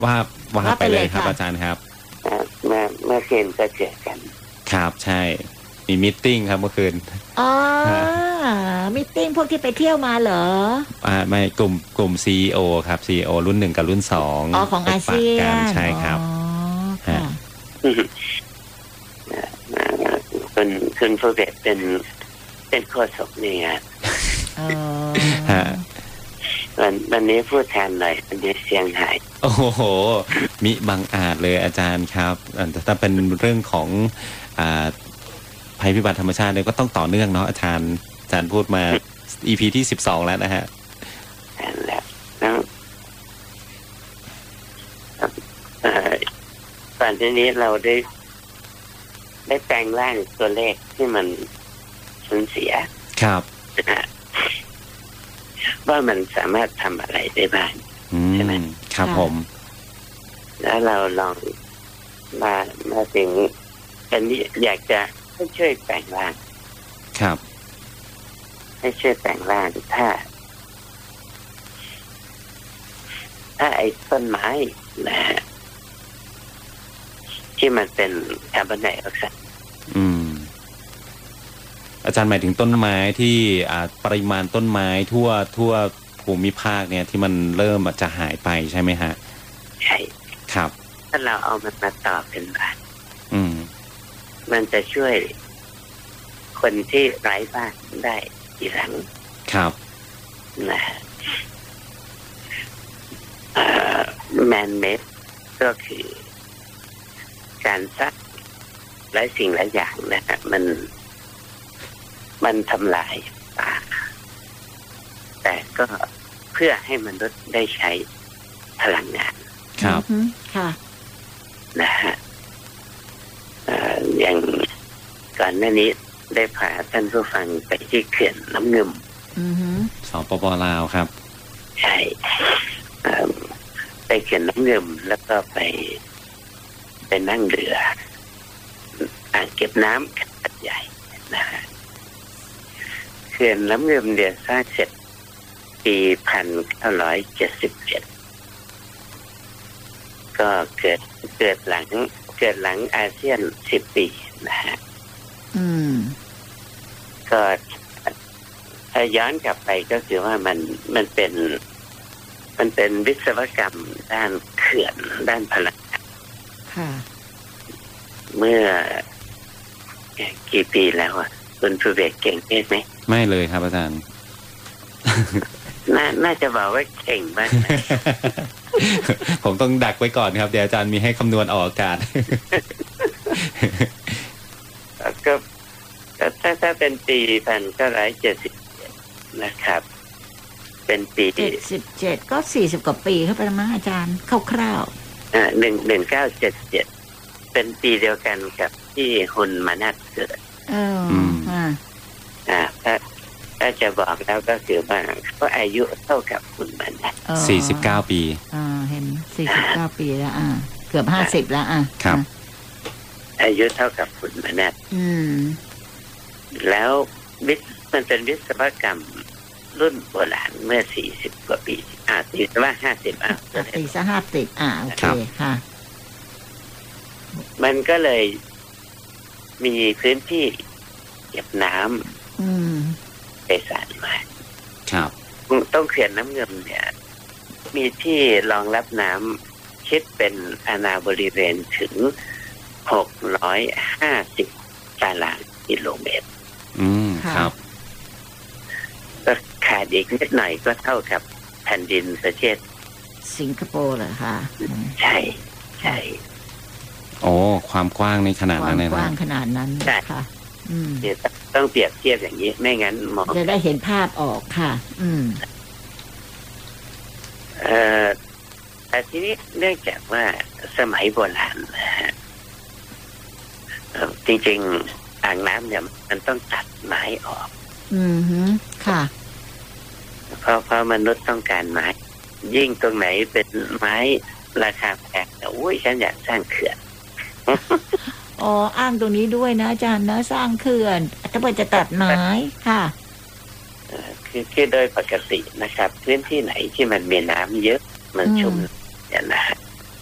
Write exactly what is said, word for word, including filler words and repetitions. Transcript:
ว่าว่าไปเลยครับอาจารย์ครับเมื่อเมื่อคืนก็เจอกันครับใช่มีมีตติ้งครับเมื่อคืนอ๋อมีตติ้งพวกที่ไปเที่ยวมาเหรออ่าไม่กลุ่มกลุ่ม ซี อี โอ ครับ ซี อี โอ รุ่นหนึ่งกับรุ่นสองอ๋อของอาเซียนใช่ครับอ๋อคุณคุณผู้เบสเป็นเป็นโฆษกนี่ฮะวันวันนี้พูดแทนหน่อยวันนี้เสียงหายโอ้โหมิบังอาจเลยอาจารย์ครับถ้าเป็นเรื่องของอ่าภัยพิบัติธรรมชาติเนี่ยก็ต้องต่อเนื่องเนาะอาจารย์อาจารย์พูดมา อี พี ที่สิบสองแล้วนะฮะแล้วแล้วตอนนี้เราได้ได้แปลงร่างตัวเลขที่มันสูญเสียครับว่ามันสามารถทำอะไรได้บ้างใช่ไหมครับผมแล้วเราลองมามาถึงอันนี้อยากจะให้ช่วยแปลงร่างครับให้ช่วยแปลงร่างถ้าถ้าไอ้ต้นไม้นะฮะที่มันเป็นคาร์บอนไดออกไซด์อืมอาจารย์หมายถึงต้นไม้ที่อ่าปริมาณต้นไม้ทั่วทั่วภูมิภาคเนี่ยที่มันเริ่มจะหายไปใช่ไหมฮะใช่ครับถ้าเราเอามันมาต่อเป็นบ้านอืมมันจะช่วยคนที่ไร้บ้านได้อีกหลังครับนะแมนเมดก็คือการสร้างหลายสิ่งหลายอย่างนะครับมันมันทำลายป่าแต่ก็เพื่อให้มนุษย์ได้ใช้พลังงานครับค่ะนะฮะอย่างก่อนหน้านี้ได้พาท่านผู้ฟังไปที่เขื่อนน้ำเงิมสปป.ลาวครับใช่ไปเขื่อนน้ำเงิมแล้วก็ไปไปนั่งเรืออ่างเก็บน้ำขนาดใหญ่นะฮะเขื่อนน้ำเงิมเดียสร้างเสร็จปีพันเก้าร้อยเจ็ดสิบเจ็ดก็เกิดเกิดหลังเกิดหลังอาเซียนสิบปีนะฮะอืมก็ถ้าย้อนกลับไปก็คือว่ามันมันเป็นมันเป็นวิศวกรรมด้านเขื่อนด้านพลังงานค่ะเมื่อกี่ปีแล้วอ่ะคุณผู้เบกเก่งไหมไม่เลยครับอาจารย์น่าน่าจะบอกว่าเก่งบ้างผมต้องดักไว้ก่อนครับเดี๋ยวอาจารย์มีให้คำนวณออกอากาศก็ถ้าถ้าเป็นปีพันเก้าร้อยเจ็ดสิบนะครับเป็นปีเจ็ดสิบเจ็ดก็สี่สิบกว่าปีเข้าไปแล้วมั้งอาจารย์คร่าวๆอ่าหนึ่งหนึ่งเก้าเจ็ดเจ็ดเป็นปีเดียวกันกับที่ฮุนมานัดเกิดเอออ่าอ่าถ้าถ้าจะบอกแล้วก็คือว่าเขาอายุเท่ากับฮุนมานัดสี่สิบเก้าปีอ่าเห็นสี่สิบเก้าปีแล้วอ่าเกือบห้าสิบแล้วอ่ะครับอายุเท่ากับฮุนมานัดอืมแล้ววิศมันเป็นวิศวกรรมรุ่นโบราณเมื่อสี่สิบกว่าปีอ่าตีซะว่าห้าสิบอ่ะตีซะห้าสิบอ่าโอเคค่ะมันก็เลยมีพื้นที่เก็บน้ำไปสานมาครับต้องเขื่อนน้ำเงิมเนี่ยมีที่รองรับน้ำคิดเป็นอาณาบริเวณถึงหกร้อยห้าสิบตารางกิโลเมตรอืมครับก็ขาดอีกนิดหน่อยก็เท่ากับแผ่นดินประเทศสิงคโปร์เหรอคะใช่ใช่โอ้ความกว้างในขนาดนั้นเลยนะกว้างขนาดนั้นค่ะอืมเดี๋ยวต้องเปรียบเทียบอย่างนี้ไม่งั้นมองจะได้เห็นภาพออกค่ะอืมเอ่อแต่ทีนี้เนื่องจากว่าสมัยโบราณนะฮะจริงๆอ่างน้ำเนี่ยมันต้องตัดไม้ออกอืมฮึค่ะเพราะเพราะมนุษย์ต้องการไม้ยิ่งตรงไหนเป็นไม้ราคาแพงโอ้ยฉันอยากสร้างเขื่อนอ๋ออ้างตรงนี้ด้วยนะอาจารย์นะสร้างเขื่อนถ้าเกิดจะตัดไม้ค่ะคือคือโดยปกตินะครับพื้นที่ไหนที่มันมีน้ำเยอะมันชุ่มเนี่ยนะ